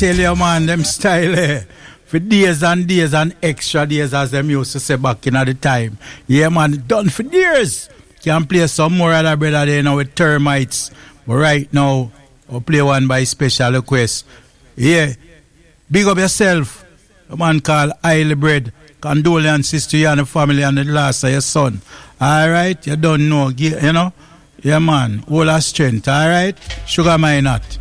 tell you, man, them style for days and days and extra days, as them used to say back in the time. Yeah, man, done for years. Can play some more other brother there now with Termites. But right now, I'll play one by special request. Yeah. Big up yourself. A man called Highly Bread. Condolences to you and the family and the loss of your son. Alright? You don't know. You know? Yeah, man. All our strength. Alright? Sugar my nut.